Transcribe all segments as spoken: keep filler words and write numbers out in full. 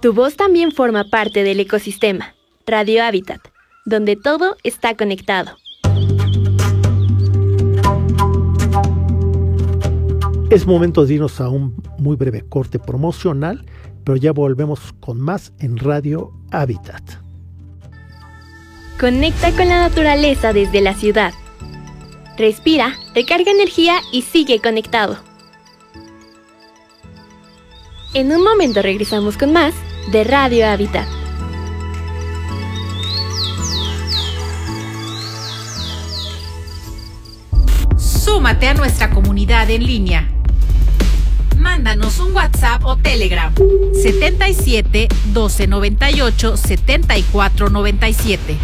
Tu voz también forma parte del ecosistema. Radio Hábitat, donde todo está conectado. Es momento de irnos a un muy breve corte promocional, pero ya volvemos con más en Radio Hábitat. Conecta con la naturaleza desde la ciudad. Respira, recarga energía y sigue conectado. En un momento regresamos con más de Radio Hábitat. Súmate a nuestra comunidad en línea. Mándanos un WhatsApp o Telegram setenta y siete, doce noventa y ocho, setenta y cuatro noventa y siete.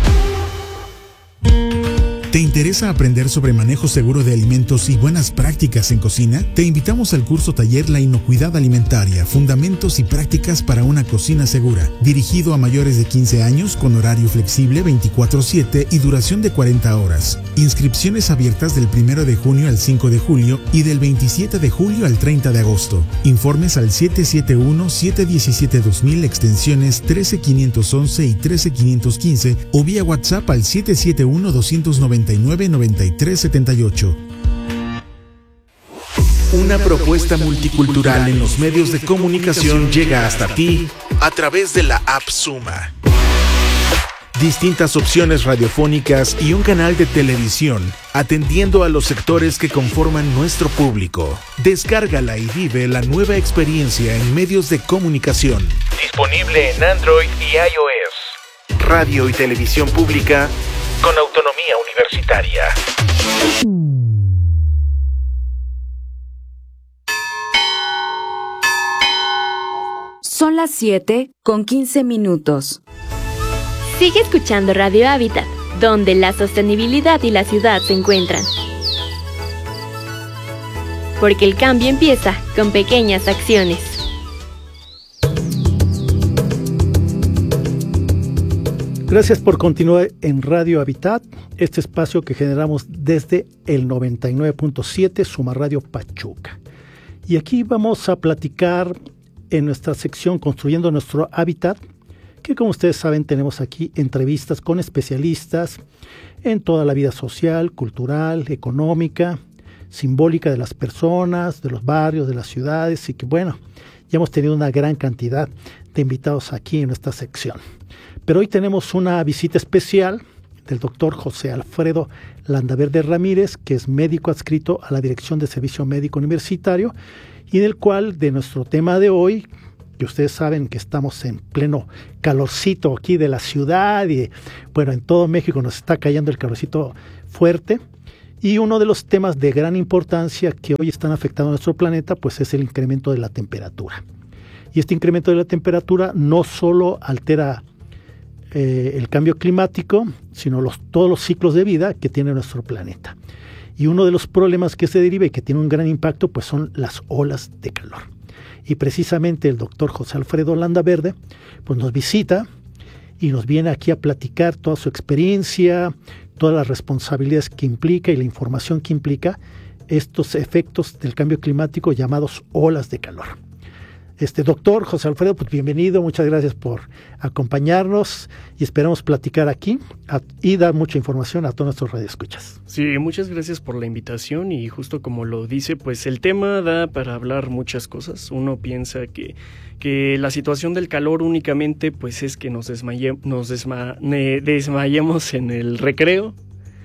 ¿Te interesa aprender sobre manejo seguro de alimentos y buenas prácticas en cocina? Te invitamos al curso taller La Inocuidad Alimentaria, Fundamentos y Prácticas para una Cocina Segura, dirigido a mayores de quince años con horario flexible veinticuatro siete y duración de cuarenta horas. Inscripciones abiertas del primero de junio al cinco de julio y del veintisiete de julio al treinta de agosto. Informes al siete siete uno, siete uno siete, dos mil, extensiones trece quinientos once y trece quinientos quince o vía WhatsApp al siete siete uno, dos nueve nueve, noventa y tres setenta y ocho. Una propuesta multicultural en los medios de comunicación llega hasta ti a través de la app Suma. Distintas opciones radiofónicas y un canal de televisión atendiendo a los sectores que conforman nuestro público. Descárgala y vive la nueva experiencia en medios de comunicación. Disponible en Android y iOS. Radio y televisión pública con autonomía universitaria. Son las siete con quince minutos. Sigue escuchando Radio Hábitat, donde la sostenibilidad y la ciudad se encuentran. Porque el cambio empieza con pequeñas acciones. Gracias por continuar en Radio Hábitat, este espacio que generamos desde el noventa y nueve punto siete Suma Radio Pachuca. Y aquí vamos a platicar en nuestra sección Construyendo Nuestro Hábitat, que como ustedes saben tenemos aquí entrevistas con especialistas en toda la vida social, cultural, económica, simbólica de las personas, de los barrios, de las ciudades, y que bueno, ya hemos tenido una gran cantidad de invitados aquí en esta sección. Pero hoy tenemos una visita especial del doctor José Alfredo Landaverde Ramírez, que es médico adscrito a la Dirección de Servicio Médico Universitario, y en el cual de nuestro tema de hoy, que ustedes saben que estamos en pleno calorcito aquí de la ciudad, y bueno, en todo México nos está cayendo el calorcito fuerte, y uno de los temas de gran importancia que hoy están afectando a nuestro planeta, pues es el incremento de la temperatura. Y este incremento de la temperatura no solo altera Eh, el cambio climático, sino los, todos los ciclos de vida que tiene nuestro planeta. Y uno de los problemas que se deriva y que tiene un gran impacto, pues son las olas de calor. Y precisamente el doctor José Alfredo Landaverde pues nos visita y nos viene aquí a platicar toda su experiencia, todas las responsabilidades que implica y la información que implica estos efectos del cambio climático llamados olas de calor. Este doctor José Alfredo, pues bienvenido, muchas gracias por acompañarnos y esperamos platicar aquí a, y dar mucha información a todos nuestros radioescuchas. Sí, muchas gracias por la invitación y justo como lo dice, pues el tema da para hablar muchas cosas. Uno piensa que, que la situación del calor únicamente pues es que nos, desmaye, nos desma, ne, desmayemos en el recreo,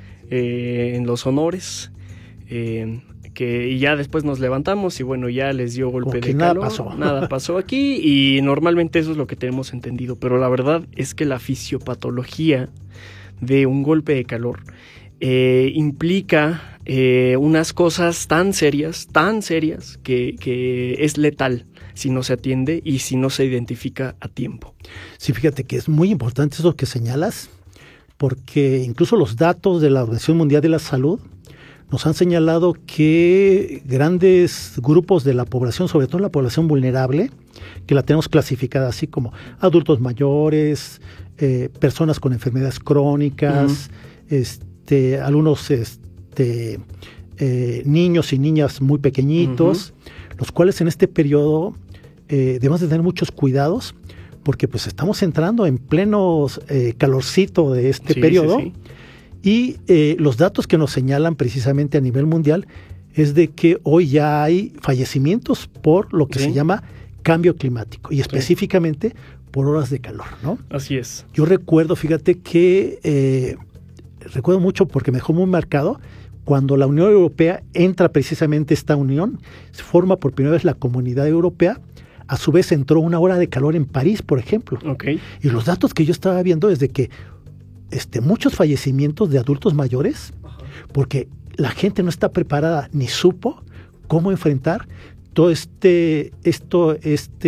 eh, en los honores, eh, que y ya después nos levantamos y bueno, ya les dio golpe de nada calor, pasó. nada pasó aquí y normalmente eso es lo que tenemos entendido, pero la verdad es que la fisiopatología de un golpe de calor eh, implica eh, unas cosas tan serias, tan serias que, que es letal si no se atiende y si no se identifica a tiempo. Sí, fíjate que es muy importante eso que señalas, porque incluso los datos de la Organización Mundial de la Salud nos han señalado que grandes grupos de la población, sobre todo la población vulnerable, que la tenemos clasificada así como adultos mayores, eh, personas con enfermedades crónicas, uh-huh. este, algunos este, eh, niños y niñas muy pequeñitos, uh-huh. los cuales en este periodo eh, debemos de tener muchos cuidados, porque pues estamos entrando en pleno eh, calorcito de este sí, periodo, sí, sí. y eh, los datos que nos señalan precisamente a nivel mundial es de que hoy ya hay fallecimientos por lo que sí. se llama cambio climático, y específicamente sí. por horas de calor, ¿no? Así es. Yo recuerdo, fíjate que, eh, recuerdo mucho porque me dejó muy marcado, cuando la Unión Europea entra precisamente esta unión, se forma por primera vez la Comunidad Europea. A su vez entró una hora de calor en París, por ejemplo. Okay. Y los datos que yo estaba viendo es de que este, muchos fallecimientos de adultos mayores, ajá. porque la gente no está preparada ni supo cómo enfrentar todo este, esto,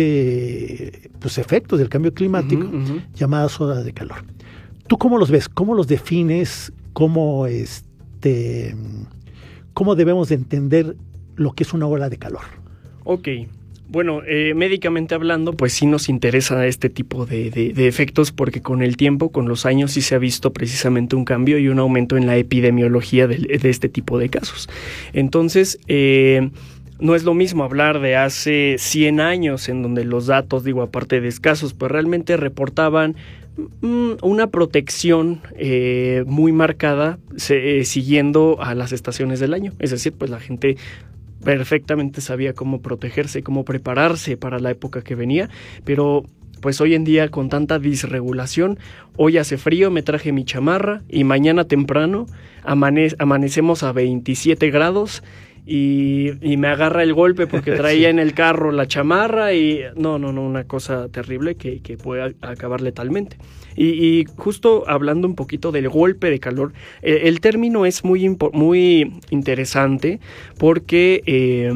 este, pues, efectos del cambio climático, uh-huh, uh-huh. llamadas horas de calor. ¿Tú cómo los ves? ¿Cómo los defines? ¿Cómo, este, cómo debemos de entender lo que es una ola de calor? Ok. Bueno, eh, médicamente hablando, pues sí nos interesa este tipo de, de, de efectos porque con el tiempo, con los años, sí se ha visto precisamente un cambio y un aumento en la epidemiología de, de este tipo de casos. Entonces, eh, no es lo mismo hablar de hace cien años en donde los datos, digo, aparte de escasos, pues realmente reportaban mm, una protección eh, muy marcada se, eh, siguiendo a las estaciones del año. Es decir, pues la gente perfectamente sabía cómo protegerse, cómo prepararse para la época que venía, pero pues hoy en día con tanta disregulación, hoy hace frío, me traje mi chamarra y mañana temprano amane- amanecemos a veintisiete grados y, y me agarra el golpe porque traía sí. en el carro la chamarra y no, no, no, una cosa terrible que, que puede acabar letalmente. Y, y justo hablando un poquito del golpe de calor, eh, el término es muy, impo- muy interesante porque eh,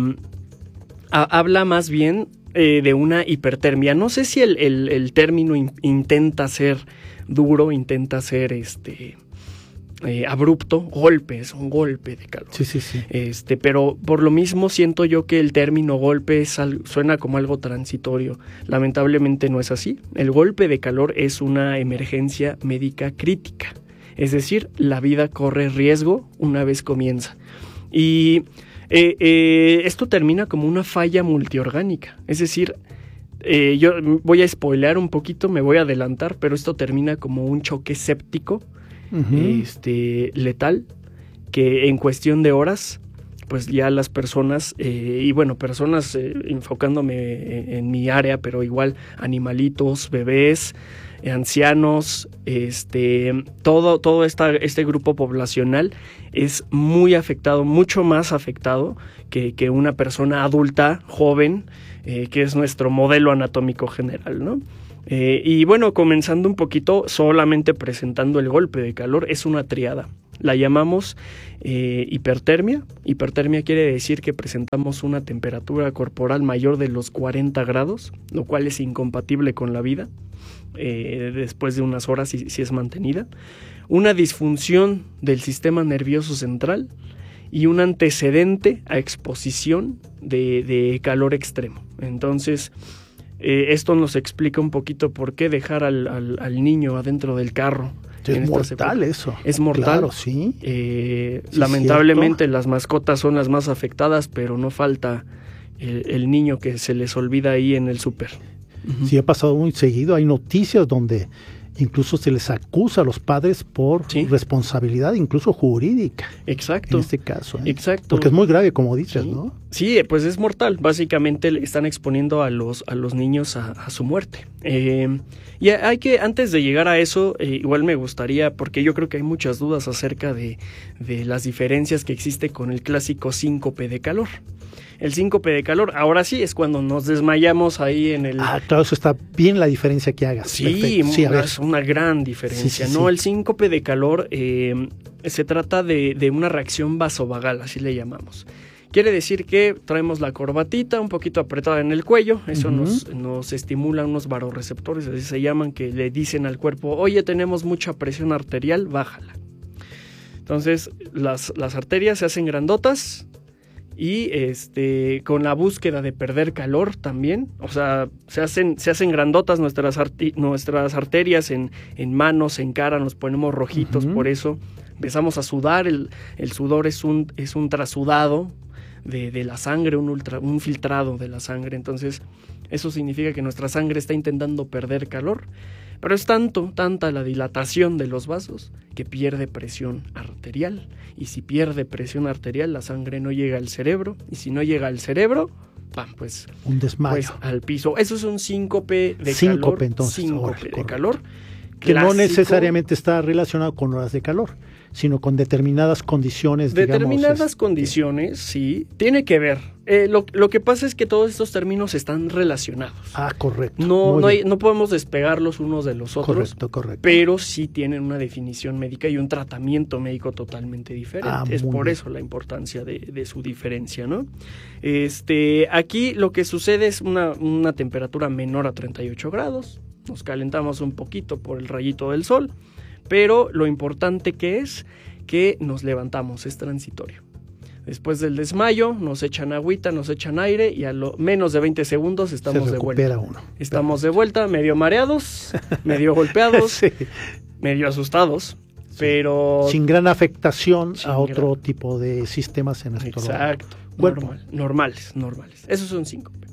a- habla más bien eh, de una hipertermia. No sé si el, el, el término in- intenta ser duro, intenta ser este... Eh, abrupto, golpe, es un golpe de calor. Sí, sí, sí. Este, pero por lo mismo siento yo que el término golpe es al, suena como algo transitorio. Lamentablemente no es así. El golpe de calor es una emergencia médica crítica. Es decir, la vida corre riesgo una vez comienza. Y eh, eh, esto termina como una falla multiorgánica. Es decir, eh, yo voy a spoilear un poquito, me voy a adelantar, pero esto termina como un choque séptico Uh-huh. este letal que en cuestión de horas pues ya las personas eh, y bueno personas eh, enfocándome en, en mi área pero igual animalitos, bebés, eh, ancianos, este todo todo esta, este grupo poblacional es muy afectado, mucho más afectado que, que una persona adulta joven eh, que es nuestro modelo anatómico general, ¿no? Eh, y bueno, comenzando un poquito, solamente presentando el golpe de calor, es una triada. La llamamos eh, hipertermia. Hipertermia quiere decir que presentamos una temperatura corporal mayor de los cuarenta grados, lo cual es incompatible con la vida, eh, después de unas horas si, si es mantenida. Una disfunción del sistema nervioso central y un antecedente a exposición de, de calor extremo. Entonces... Eh, esto nos explica un poquito por qué dejar al, al, al niño adentro del carro. Es mortal eso. Es mortal. Claro, sí. Eh, sí lamentablemente cierto. Las mascotas son las más afectadas, pero no falta el, el niño que se les olvida ahí en el súper. Uh-huh. Sí, ha pasado muy seguido. Hay noticias donde incluso se les acusa a los padres por ¿sí? responsabilidad, incluso jurídica. Exacto. En este caso. ¿eh? Exacto. Porque es muy grave, como dices, sí. ¿no? Sí, pues es mortal. Básicamente le están exponiendo a los, a los niños a, a su muerte. Eh, y hay que, antes de llegar a eso, eh, igual me gustaría, porque yo creo que hay muchas dudas acerca de, de las diferencias que existe con el clásico síncope de calor. El síncope de calor, ahora sí, es cuando nos desmayamos ahí en el... Ah, claro, eso está bien la diferencia que hagas. Sí, sí una, es una gran diferencia, sí, sí, ¿no? Sí. El síncope de calor eh, se trata de, de una reacción vasovagal, así le llamamos. Quiere decir que traemos la corbatita un poquito apretada en el cuello, eso uh-huh. nos, nos estimula unos vasoreceptores, así se llaman, que le dicen al cuerpo, oye, tenemos mucha presión arterial, bájala. Entonces, las, las arterias se hacen grandotas, y este con la búsqueda de perder calor también, o sea, se hacen se hacen grandotas nuestras arti- nuestras arterias en, en manos, en cara, nos ponemos rojitos, uh-huh. por eso empezamos a sudar, el, el sudor es un es un trasudado de, de la sangre, un ultra, un filtrado de la sangre, entonces Eso significa que nuestra sangre está intentando perder calor, pero es tanto, tanta la dilatación de los vasos que pierde presión arterial. Y si pierde presión arterial, la sangre no llega al cerebro, y si no llega al cerebro, ¡pam!, pues, un desmayo. Pues al piso. Eso es un síncope de síncope, calor. Entonces, Síncope ahora, de correcto. calor. Que Clásico, no necesariamente está relacionado con horas de calor, sino con determinadas condiciones, Determinadas digamos, condiciones, este... sí, tiene que ver. Eh, lo, lo que pasa es que todos estos términos están relacionados. Ah, correcto. No, no, hay, no podemos despegarlos unos de los otros. Correcto, correcto. Pero sí tienen una definición médica y un tratamiento médico totalmente diferente. Ah, es por bien. eso la importancia de, de su diferencia, ¿no? Este, aquí lo que sucede es una, una temperatura menor a treinta y ocho grados. Nos calentamos un poquito por el rayito del sol, pero lo importante que es que nos levantamos, es transitorio. Después del desmayo nos echan agüita, nos echan aire y a lo menos de veinte segundos estamos de vuelta. Uno. Estamos de vuelta, medio mareados, medio golpeados, Sí. medio asustados, sí. Pero... sin gran afectación sin a otro gran... tipo de sistemas en nuestro Exacto, cuerpo. Normal, normales, normales. Esos son síncope.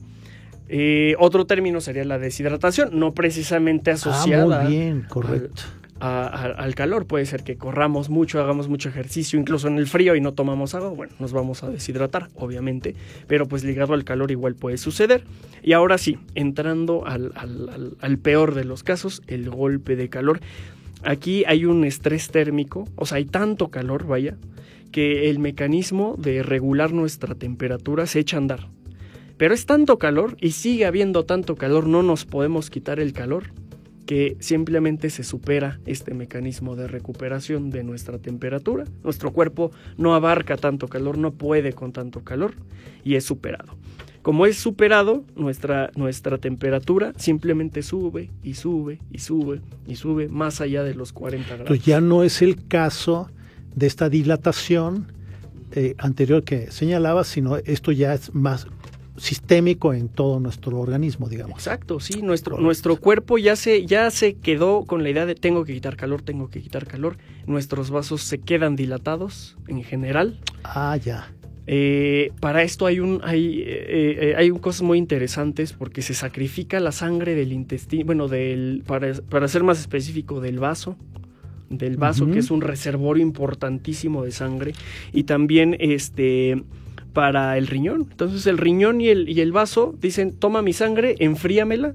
Eh, otro término sería la deshidratación, no precisamente asociada ah, muy bien, correcto. Al, a, a, al calor. Puede ser que corramos mucho, hagamos mucho ejercicio, incluso en el frío y no tomamos agua. Bueno, nos vamos a deshidratar, obviamente, pero pues ligado al calor igual puede suceder. Y ahora sí, entrando al, al, al, al peor de los casos, el golpe de calor. Aquí hay un estrés térmico, o sea, hay tanto calor, vaya, que el mecanismo de regular nuestra temperatura se echa a andar. Pero es tanto calor y sigue habiendo tanto calor, no nos podemos quitar el calor, que simplemente se supera este mecanismo de recuperación de nuestra temperatura. Nuestro cuerpo no abarca tanto calor, no puede con tanto calor y es superado. Como es superado, nuestra, nuestra temperatura simplemente sube y sube y sube y sube más allá de los cuarenta grados. Entonces ya no es el caso de esta dilatación eh, anterior que señalaba, sino esto ya es más sistémico en todo nuestro organismo, digamos. Exacto, sí, nuestro, nuestro cuerpo ya se, ya se quedó con la idea de tengo que quitar calor, tengo que quitar calor. Nuestros vasos se quedan dilatados en general. Ah, ya. Eh, para esto hay un hay eh, eh, hay cosas muy interesantes porque se sacrifica la sangre del intestino, bueno, del para, para ser más específico del vaso, del vaso uh-huh. que es un reservorio importantísimo de sangre, y también este para el riñón. Entonces el riñón y el, y el vaso dicen, toma mi sangre, enfríamela,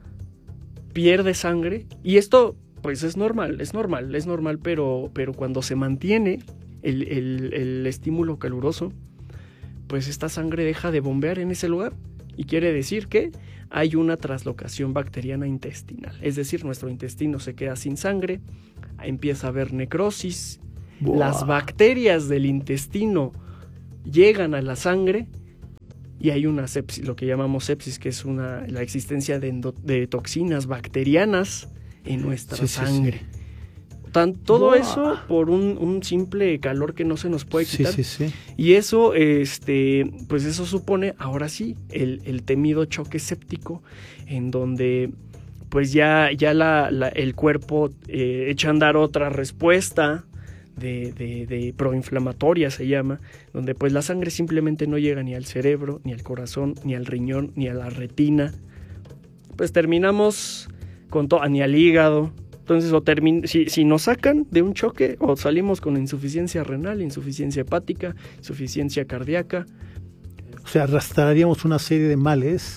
pierde sangre, y esto pues es normal, es normal, es normal, pero, pero cuando se mantiene el, el, el estímulo caluroso, pues esta sangre deja de bombear en ese lugar, y quiere decir que hay una traslocación bacteriana intestinal, es decir, nuestro intestino se queda sin sangre, empieza a haber necrosis, wow. Las bacterias del intestino llegan a la sangre y hay una sepsis, lo que llamamos sepsis, que es una, la existencia de, endo, de toxinas bacterianas en nuestra sí, sangre. Sí, sí. Tan, todo wow. eso por un, un simple calor que no se nos puede quitar. Sí, sí, sí. Y eso, este, pues eso supone, ahora sí, el, el temido choque séptico, en donde pues ya, ya la, la, el cuerpo eh, echa a andar otra respuesta De, de, de proinflamatoria se llama, donde pues la sangre simplemente no llega ni al cerebro, ni al corazón, ni al riñón, ni a la retina. Pues terminamos con todo, ni al hígado. Entonces, o termin- si, si nos sacan de un choque, o salimos con insuficiencia renal, insuficiencia hepática, insuficiencia cardíaca. O sea, arrastraríamos una serie de males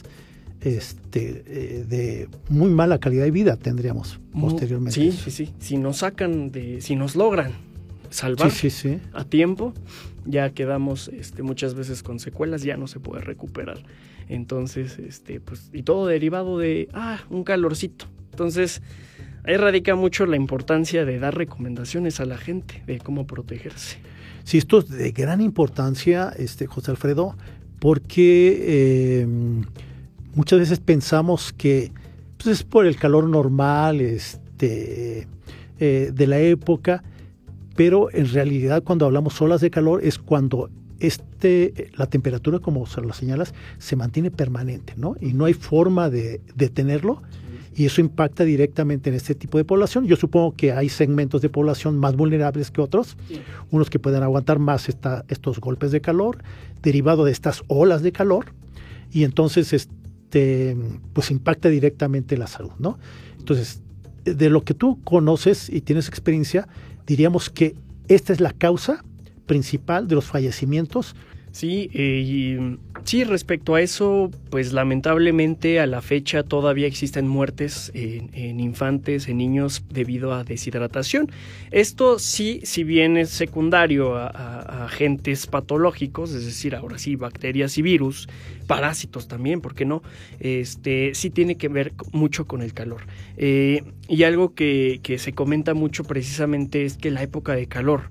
este, eh, de muy mala calidad de vida tendríamos posteriormente. Sí, sí, sí. Si nos sacan de, si nos logran salvar sí, sí, sí. a tiempo, ya quedamos este, muchas veces con secuelas, ya no se puede recuperar. Entonces, este, pues, y todo derivado de ah, un calorcito. Entonces, ahí radica mucho la importancia de dar recomendaciones a la gente de cómo protegerse. Sí, esto es de gran importancia, este, José Alfredo, porque eh, muchas veces pensamos que pues, es por el calor normal este, eh, de la época, pero en realidad cuando hablamos olas de calor es cuando este, la temperatura, como se lo señalas, se mantiene permanente, ¿no? Y no hay forma de detenerlo, y eso impacta directamente en este tipo de población. Yo supongo que hay segmentos de población más vulnerables que otros, sí. Unos que pueden aguantar más esta, estos golpes de calor, derivado de estas olas de calor, y entonces es, este, pues impacta directamente la salud, ¿no? Entonces, de lo que tú conoces y tienes experiencia, diríamos que esta es la causa principal de los fallecimientos. Sí, eh, y, sí, respecto a eso, pues lamentablemente a la fecha todavía existen muertes en, en infantes, en niños debido a deshidratación. Esto sí, si bien es secundario a, a, a agentes patológicos, es decir, ahora sí, bacterias y virus, parásitos también, ¿por qué no? Este, sí tiene que ver mucho con el calor. Eh, y algo que, que se comenta mucho precisamente es que la época de calor,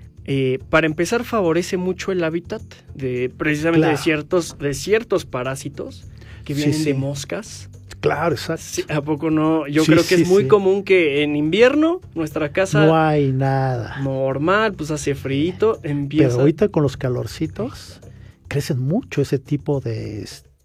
Eh, para empezar, favorece mucho el hábitat de precisamente claro. de ciertos de ciertos parásitos que vienen sí, sí. de moscas. Claro, exacto. Sí, ¿a poco no? Yo sí, creo que sí, es muy sí. común que en invierno nuestra casa no hay nada. Normal, pues hace frío, empieza. Pero ahorita con los calorcitos crecen mucho ese tipo de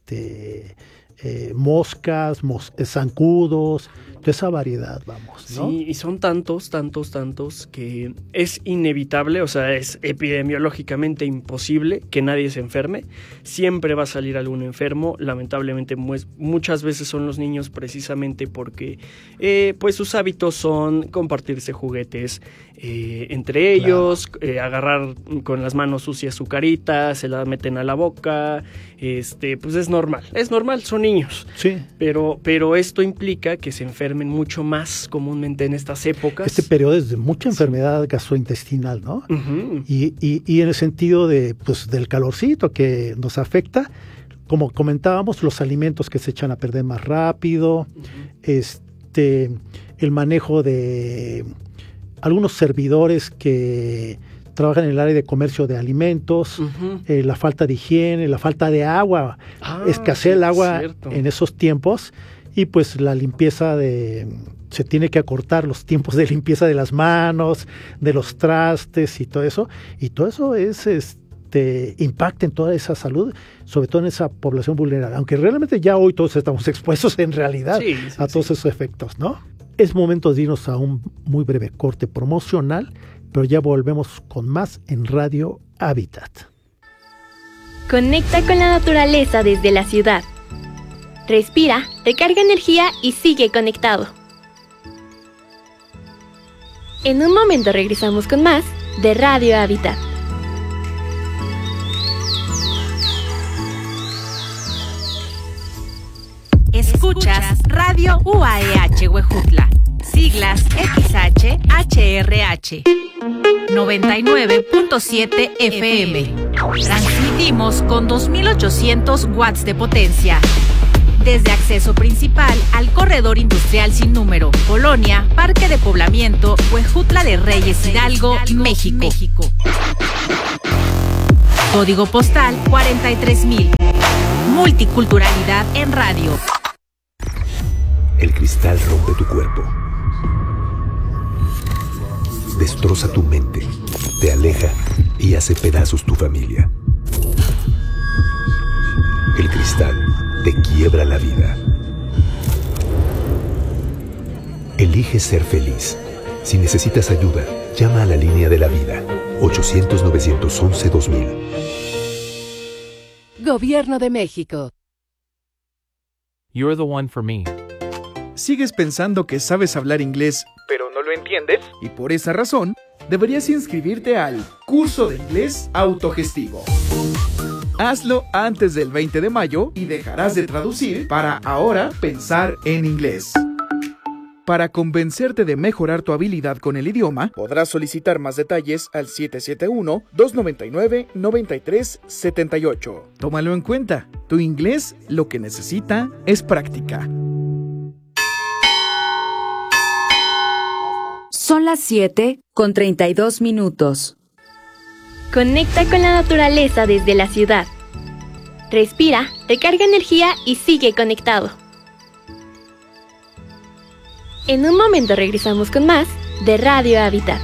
este eh, moscas, mos- zancudos, de esa variedad, vamos, ¿no? Sí, y son tantos, tantos, tantos que es inevitable, o sea, es epidemiológicamente imposible que nadie se enferme. Siempre va a salir algún enfermo, lamentablemente muchas veces son los niños precisamente porque eh, pues sus hábitos son compartirse juguetes eh, entre ellos, claro. eh, agarrar con las manos sucias su carita, se la meten a la boca, este, pues es normal, es normal, son niños. Sí. Pero, pero esto implica que se enfermen mucho más comúnmente en estas épocas. Este periodo es de mucha enfermedad sí. gastrointestinal, ¿no? Uh-huh. Y, y, y en el sentido de, pues, del calorcito que nos afecta, como comentábamos, los alimentos que se echan a perder más rápido, uh-huh. este, el manejo de algunos servidores que trabajan en el área de comercio de alimentos, uh-huh. eh, la falta de higiene, la falta de agua, ah, escasea el agua cierto. En esos tiempos. Y pues la limpieza de, se tiene que acortar los tiempos de limpieza de las manos, de los trastes y todo eso. Y todo eso es, este, impacta en toda esa salud, sobre todo en esa población vulnerable. Aunque realmente ya hoy todos estamos expuestos en realidad sí, sí, a todos sí. esos efectos, ¿no? Es momento de irnos a un muy breve corte promocional, pero ya volvemos con más en Radio Hábitat. Conecta con la naturaleza desde la ciudad. Respira, recarga energía y sigue conectado. En un momento regresamos con más de Radio Hábitat. Escuchas Radio U A E H Huejutla, siglas X H H R H, noventa y nueve punto siete F M. Transmitimos con dos mil ochocientos watts de potencia. Desde acceso principal al corredor industrial sin número, Colonia, Parque de Poblamiento, Huejutla de Reyes Hidalgo, México. México. Código postal cuarenta y tres mil. Multiculturalidad en radio. El cristal rompe tu cuerpo. Destroza tu mente, te aleja y hace pedazos tu familia. El cristal te quiebra la vida. Elige ser feliz. Si necesitas ayuda, llama a la línea de la vida, ochocientos, novecientos once, dos mil. Gobierno de México. You're the one for me. ¿Sigues pensando que sabes hablar inglés, pero no lo entiendes? Y por esa razón, deberías inscribirte al curso de inglés autogestivo. Hazlo antes del veinte de mayo y dejarás de traducir para ahora pensar en inglés. Para convencerte de mejorar tu habilidad con el idioma, podrás solicitar más detalles al siete siete uno, dos nueve nueve, nueve tres siete ocho. Tómalo en cuenta, tu inglés lo que necesita es práctica. Son las siete con treinta y dos minutos. Conecta con la naturaleza desde la ciudad. Respira, recarga energía y sigue conectado. En un momento regresamos con más de Radio Hábitat.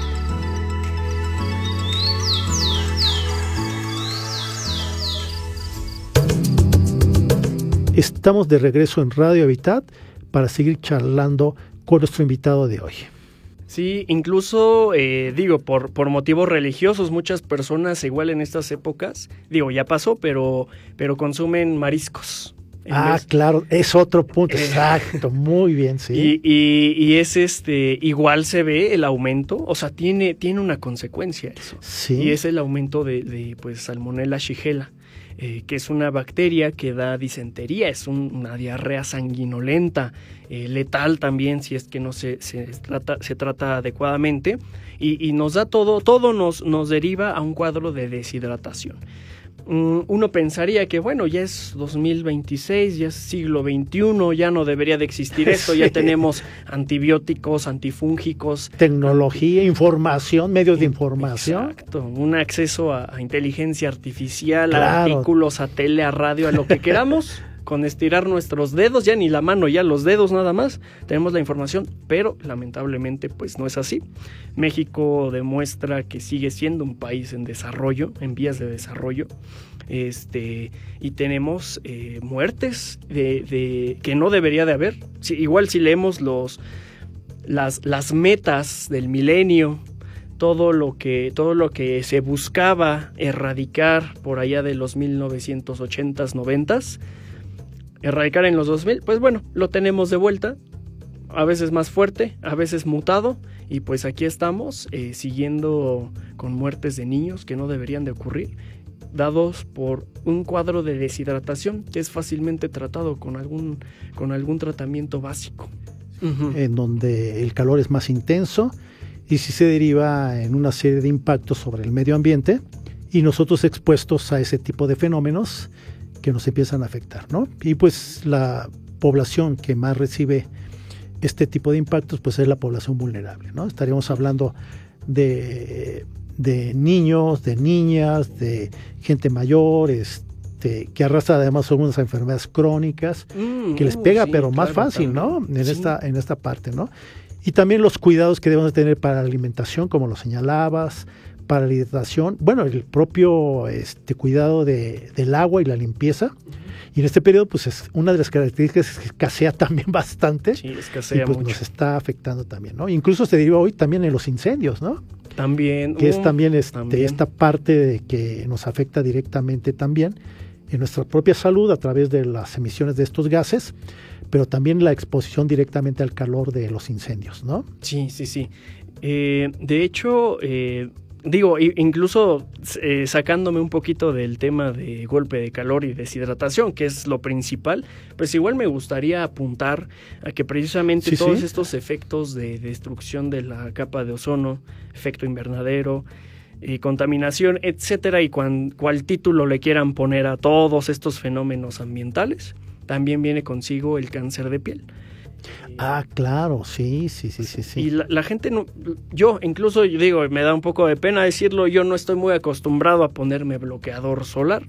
Estamos de regreso en Radio Hábitat para seguir charlando con nuestro invitado de hoy. Sí, incluso, eh, digo, por, por motivos religiosos, muchas personas igual en estas épocas, digo, ya pasó, pero, pero consumen mariscos. Ah, vez, claro, es otro punto, eh, exacto, muy bien, sí. Y, y, y es este, igual se ve el aumento, o sea, tiene, tiene una consecuencia eso. Sí. Y es el aumento de, de pues, Salmonella Shigella, eh, que es una bacteria que da disentería, es un, una diarrea sanguinolenta, eh, letal también si es que no se, se, trata, se trata adecuadamente, y, y nos da todo, todo nos, nos deriva a un cuadro de deshidratación. Uno pensaría que, bueno, ya es dos mil veintiséis, ya es siglo veintiuno, ya no debería de existir esto, sí. Ya tenemos antibióticos, antifúngicos. Tecnología, anti... información, medios de información. Exacto, un acceso a, a inteligencia artificial, claro. A artículos, a tele, a radio, a lo que queramos. Con estirar nuestros dedos, ya ni la mano, ya los dedos nada más, tenemos la información, pero lamentablemente pues no es así. México demuestra que sigue siendo un país en desarrollo, en vías de desarrollo, este, y tenemos eh, muertes de, de, que no debería de haber. Si, igual si leemos los, las, las metas del milenio, todo lo que todo lo que se buscaba erradicar por allá de los mil novecientos ochentas, noventas, erradicar en los dos mil, pues bueno, lo tenemos de vuelta, a veces más fuerte, a veces mutado, y pues aquí estamos eh, siguiendo con muertes de niños que no deberían de ocurrir, dados por un cuadro de deshidratación que es fácilmente tratado con algún, con algún tratamiento básico. Uh-huh. En donde el calor es más intenso y sí se deriva en una serie de impactos sobre el medio ambiente, y nosotros expuestos a ese tipo de fenómenos que nos empiezan a afectar, ¿no? Y pues la población que más recibe este tipo de impactos pues es la población vulnerable, ¿no? Estaríamos hablando de, de niños, de niñas, de gente mayor, este, que arrastra además algunas enfermedades crónicas, mm, que les pega, sí, pero más claro, fácil, también, ¿no? En, sí. esta, en esta parte, ¿no? Y también los cuidados que debemos tener para la alimentación, como lo señalabas, para la hidratación, bueno, el propio este, cuidado de, del agua y la limpieza. Uh-huh. Y en este periodo, pues es una de las características es que escasea también bastante. Sí, escasea y pues mucho. Nos está afectando también, ¿no? Incluso se deriva hoy también en los incendios, ¿no? También. Que uh, es también, este, también esta parte de que nos afecta directamente también en nuestra propia salud a través de las emisiones de estos gases, pero también la exposición directamente al calor de los incendios, ¿no? Sí, sí, sí. Eh, de hecho, eh, digo, incluso eh, sacándome un poquito del tema de golpe de calor y deshidratación, que es lo principal, pues igual me gustaría apuntar a que precisamente sí, todos sí. estos efectos de destrucción de la capa de ozono, efecto invernadero, eh, contaminación, etcétera, y cuan, cual título le quieran poner a todos estos fenómenos ambientales, también viene consigo el cáncer de piel. Ah, claro, sí, sí, sí, sí, sí. Y la, la gente, no, yo incluso, yo digo, me da un poco de pena decirlo, yo no estoy muy acostumbrado a ponerme bloqueador solar,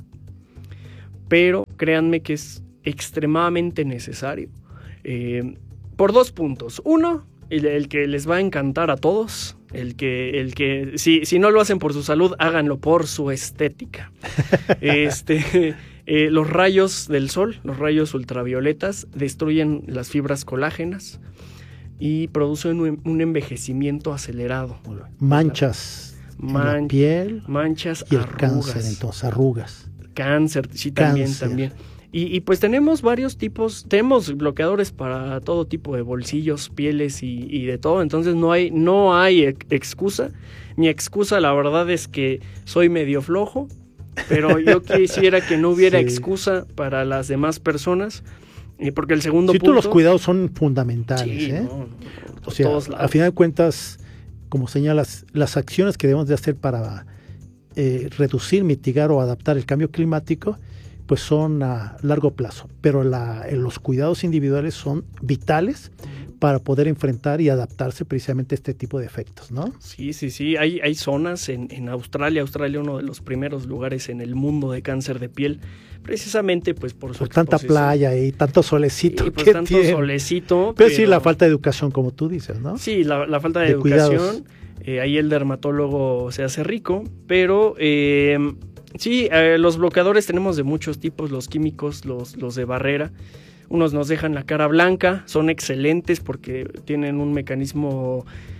pero créanme que es extremadamente necesario, eh, por dos puntos. Uno, el, el que les va a encantar a todos, el que, el que si, si no lo hacen por su salud, háganlo por su estética. este... Eh, los rayos del sol, los rayos ultravioletas, destruyen las fibras colágenas y producen un, un envejecimiento acelerado. Manchas Man- en la piel, manchas, y el arrugas. cáncer, entonces arrugas. Cáncer, sí, también, Cáncer. también. Y, y pues tenemos varios tipos, tenemos bloqueadores para todo tipo de bolsillos, pieles y, y de todo, entonces no hay, no hay ex- excusa. Mi excusa, la verdad, es que soy medio flojo, pero yo quisiera que no hubiera sí. excusa para las demás personas, eh, porque el segundo sí, punto... los cuidados son fundamentales, sí, ¿eh? no, no, o sea, a final de cuentas, como señalas, las acciones que debemos de hacer para eh, reducir, mitigar o adaptar el cambio climático, pues son a largo plazo, pero la, los cuidados individuales son vitales para poder enfrentar y adaptarse precisamente a este tipo de efectos, ¿no? Sí, sí, sí. Hay, hay zonas en, en Australia, Australia uno de los primeros lugares en el mundo de cáncer de piel, precisamente pues por su por tanta playa y tanto solecito y pues que tanto tiene. solecito. Pero, pero sí, la falta de educación, como tú dices, ¿no? Sí, la, la falta de, de educación. Eh, ahí el dermatólogo se hace rico, pero... Eh, sí, eh, los bloqueadores tenemos de muchos tipos, los químicos, los, los de barrera. Unos nos dejan la cara blanca, son excelentes porque tienen un mecanismo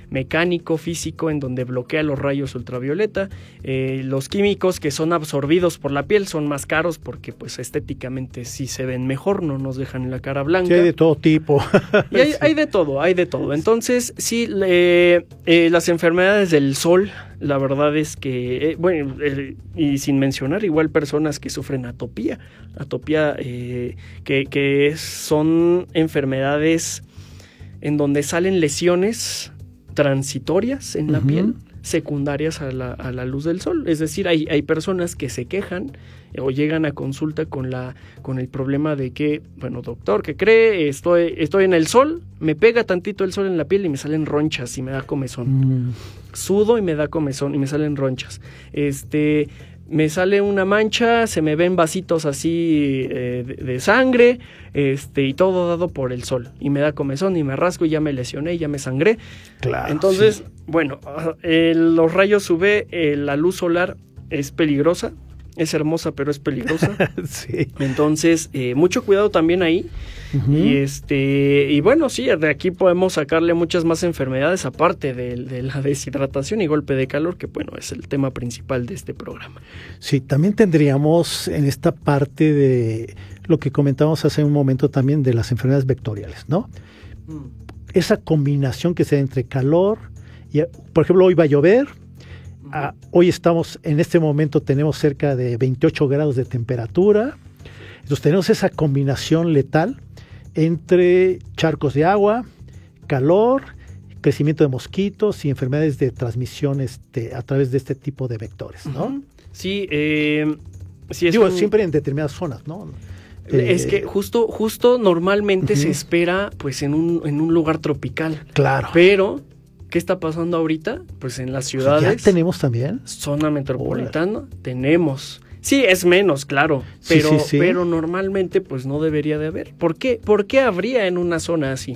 mecánico, físico, en donde bloquea los rayos ultravioleta. Eh, los químicos que son absorbidos por la piel son más caros porque pues estéticamente sí se ven mejor, no nos dejan la cara blanca. Sí, hay de todo tipo. Y hay, hay de todo, hay de todo. Entonces, sí, le, eh, las enfermedades del sol, la verdad es que, eh, bueno, eh, y sin mencionar igual personas que sufren atopía, atopía eh, que, que son enfermedades en donde salen lesiones transitorias en la uh-huh. piel, secundarias a la, a la luz del sol. Es decir, hay, hay personas que se quejan o llegan a consulta con la con el problema de que, bueno, doctor, ¿qué cree? Estoy, estoy en el sol, me pega tantito el sol en la piel y me salen ronchas y me da comezón. Mm. Sudo y me da comezón y me salen ronchas. Este, me sale una mancha, se me ven vasitos así eh, de, de sangre, este, y todo dado por el sol. Y me da comezón y me rasco y ya me lesioné y ya me sangré. Claro. Entonces, sí. bueno, eh, los rayos U V, eh, la luz solar es peligrosa. Es hermosa, pero es peligrosa. Sí. Entonces, eh, mucho cuidado también ahí. Uh-huh. Y este, y bueno, sí, de aquí podemos sacarle muchas más enfermedades, aparte de, de la deshidratación y golpe de calor, que bueno, es el tema principal de este programa. Sí, también tendríamos en esta parte de lo que comentábamos hace un momento también de las enfermedades vectoriales, ¿no? Mm. Esa combinación que se da entre calor y, por ejemplo, hoy va a llover. Uh, hoy estamos, en este momento tenemos cerca de veintiocho grados de temperatura. Entonces tenemos esa combinación letal entre charcos de agua, calor, crecimiento de mosquitos y enfermedades de transmisión este, a través de este tipo de vectores, ¿no? Uh-huh. Sí, eh, sí es Digo, un... siempre en determinadas zonas, ¿no? Es que justo, justo normalmente uh-huh. se espera pues en un, en un lugar tropical. Claro. Pero ¿qué está pasando ahorita? Pues en las ciudades. ¿Ya tenemos también? Zona metropolitana, Hola. tenemos. Sí, es menos, claro, pero, sí, sí, sí. pero normalmente pues no debería de haber. ¿Por qué? ¿Por qué habría en una zona así?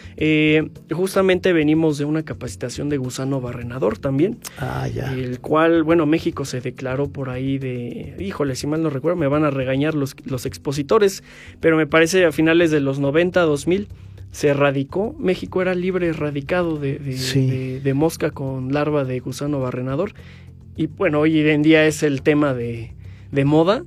Eh, justamente venimos de una capacitación de gusano barrenador también. Ah, ya. El cual, bueno, México se declaró por ahí de, híjole, si mal no recuerdo, me van a regañar los, los expositores, pero me parece a finales de los noventa, dos mil, se erradicó, México era libre erradicado de, de, sí. de, de mosca con larva de gusano barrenador. Y bueno, hoy en día es el tema de, de moda.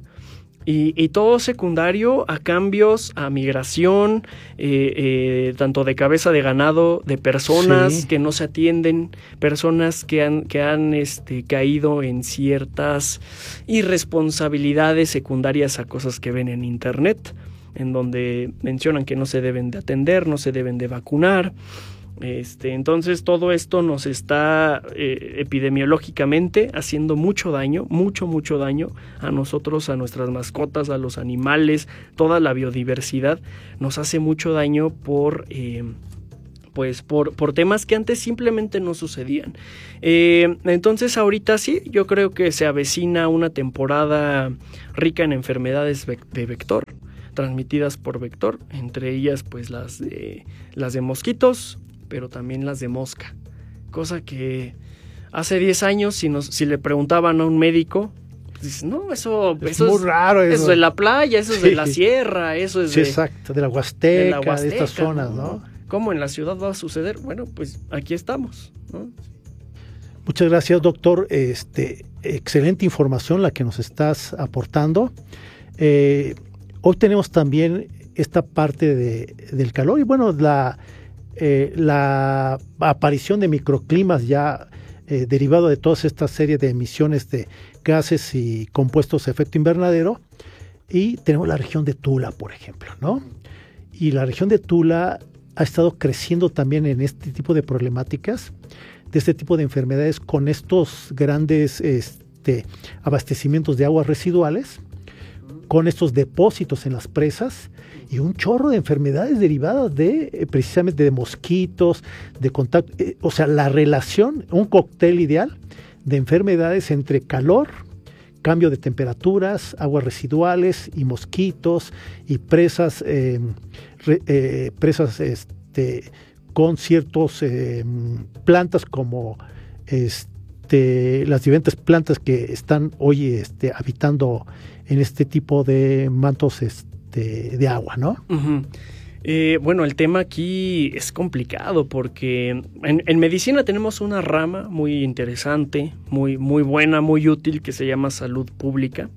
Y, y todo secundario a cambios, a migración, eh, eh, tanto de cabeza de ganado, de personas sí. que no se atienden, personas que han, que han este, caído en ciertas irresponsabilidades secundarias a cosas que ven en internet, en donde mencionan que no se deben de atender, no se deben de vacunar. Este, entonces todo esto nos está eh, epidemiológicamente haciendo mucho daño, mucho, mucho daño a nosotros, a nuestras mascotas, a los animales, toda la biodiversidad nos hace mucho daño por... Eh, pues por, por temas que antes simplemente no sucedían. Eh, entonces ahorita sí, yo creo que se avecina una temporada rica en enfermedades de vector, transmitidas por vector, entre ellas pues las de, las de mosquitos, pero también las de mosca, cosa que hace diez años si, nos, si le preguntaban a un médico, pues dice, no, eso, es eso, muy es, raro eso. eso es de la playa, eso sí. es de la sierra, eso es sí, de, exacto, de la Huasteca, de, la Huasteca, de estas zonas, ¿no? ¿no? ¿Cómo en la ciudad va a suceder? Bueno, pues aquí estamos, ¿no? Muchas gracias, doctor. Este, excelente información la que nos estás aportando. Eh, hoy tenemos también esta parte de, del calor y bueno, la, eh, la aparición de microclimas ya eh, derivado de toda esta serie de emisiones de gases y compuestos de efecto invernadero. Y tenemos la región de Tula, por ejemplo, ¿no? Y la región de Tula ha estado creciendo también en este tipo de problemáticas, de este tipo de enfermedades con estos grandes este, abastecimientos de aguas residuales, con estos depósitos en las presas y un chorro de enfermedades derivadas de eh, precisamente de mosquitos, de contacto, eh, o sea, la relación, un cóctel ideal de enfermedades entre calor, cambio de temperaturas, aguas residuales y mosquitos y presas, eh, re, eh, presas este, con ciertos eh, plantas como este, las diferentes plantas que están hoy este, habitando en este tipo de mantos este, de agua, ¿no? Uh-huh. Eh, bueno, el tema aquí es complicado porque en, en medicina tenemos una rama muy interesante, muy, muy buena, muy útil, que se llama salud pública.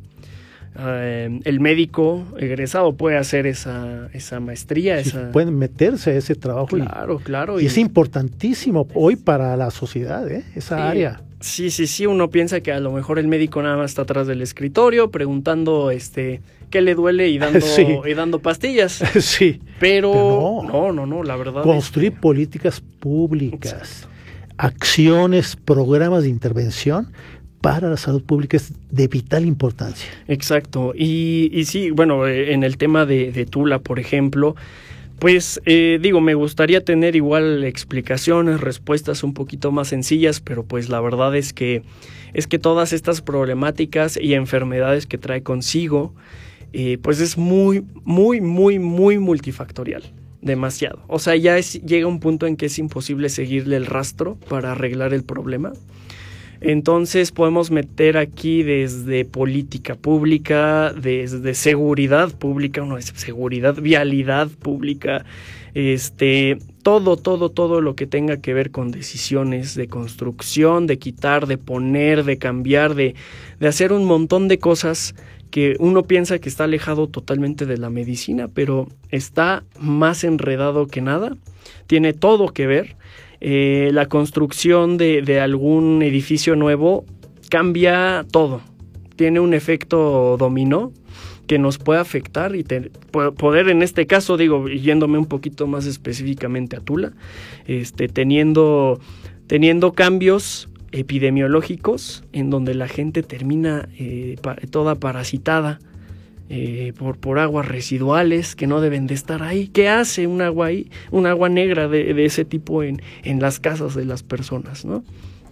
Uh, el médico egresado puede hacer esa, esa maestría. Sí, esa... pueden meterse a ese trabajo. Claro, y, claro. Y, y es importantísimo hoy para la sociedad, ¿eh? esa sí, área. Sí, sí, sí. Uno piensa que a lo mejor el médico nada más está atrás del escritorio preguntando este qué le duele y dando, sí. y dando pastillas. Sí. Pero, Pero no. no, no, no, la verdad. Construir es que... políticas públicas, Exacto. acciones, programas de intervención para la salud pública es de vital importancia. Exacto. Y, y sí, bueno, en el tema de, de Tula, por ejemplo, pues eh, digo, me gustaría tener igual explicaciones, respuestas un poquito más sencillas, pero pues la verdad es que es que todas estas problemáticas y enfermedades que trae consigo, eh, pues es muy, muy, muy, muy multifactorial. Demasiado. O sea, ya es, llega un punto en que es imposible seguirle el rastro para arreglar el problema. Entonces podemos meter aquí desde política pública, desde seguridad pública, no es seguridad, vialidad pública, este, todo, todo, todo lo que tenga que ver con decisiones de construcción, de quitar, de poner, de cambiar, de, de hacer un montón de cosas que uno piensa que está alejado totalmente de la medicina, pero está más enredado que nada, tiene todo que ver. Eh, la construcción de, de algún edificio nuevo cambia todo, tiene un efecto dominó que nos puede afectar y te, poder en este caso, digo, yéndome un poquito más específicamente a Tula, este, teniendo, teniendo cambios epidemiológicos en donde la gente termina eh, pa, toda parasitada eh, por, por aguas residuales que no deben de estar ahí. ¿Qué hace un agua ahí, un agua negra de, de ese tipo en, en las casas de las personas, ¿no?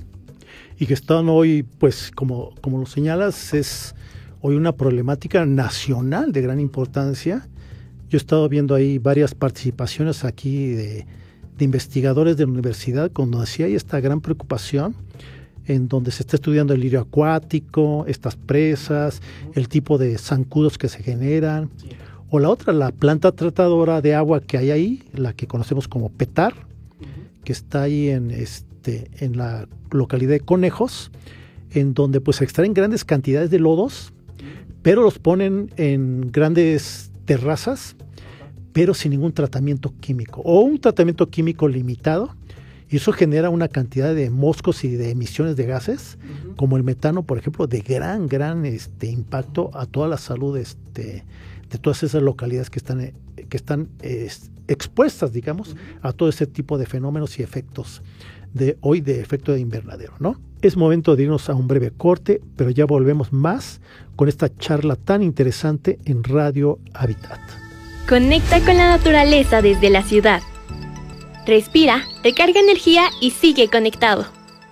Y que están hoy, pues, como, como lo señalas, es hoy una problemática nacional de gran importancia. Yo he estado viendo ahí varias participaciones aquí de, de investigadores de la universidad, cuando así hay esta gran preocupación en donde se está estudiando el lirio acuático, estas presas, el tipo de zancudos que se generan, sí. O la otra, la planta tratadora de agua que hay ahí, la que conocemos como Petar, uh-huh. que está ahí en, este, en la localidad de Conejos, en donde pues se extraen grandes cantidades de lodos, uh-huh. pero los ponen en grandes terrazas, uh-huh. pero sin ningún tratamiento químico, o un tratamiento químico limitado. Y eso genera una cantidad de moscos y de emisiones de gases, uh-huh. como el metano, por ejemplo, de gran, gran este, impacto a toda la salud este, de todas esas localidades que están, que están eh, expuestas, digamos, uh-huh. a todo ese tipo de fenómenos y efectos de hoy de efecto de invernadero, ¿no? Es momento de irnos a un breve corte, pero ya volvemos más con esta charla tan interesante en Radio Habitat. Conecta con la naturaleza desde la ciudad. Respira, recarga energía y sigue conectado.